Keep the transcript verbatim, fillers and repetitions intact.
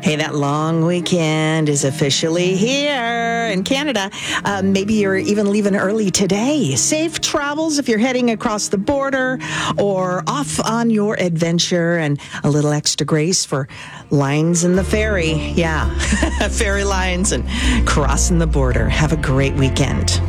Hey, that long weekend is officially here in Canada. Uh, maybe you're even leaving early today. Safe travels if you're heading across the border or off on your adventure, and a little extra grace for lines in the ferry. Yeah, ferry lines and crossing the border. Have a great weekend.